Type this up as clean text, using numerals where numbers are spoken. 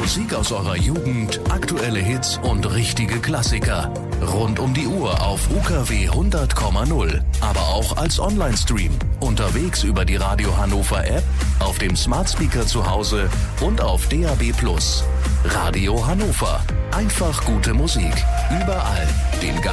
Musik aus eurer Jugend, aktuelle Hits und richtige Klassiker. Rund um die Uhr auf UKW 100,0. Aber auch als Online-Stream. Unterwegs über die Radio Hannover App, auf dem Smart Speaker zu Hause und auf DAB+. Radio Hannover. Einfach gute Musik. Überall. Den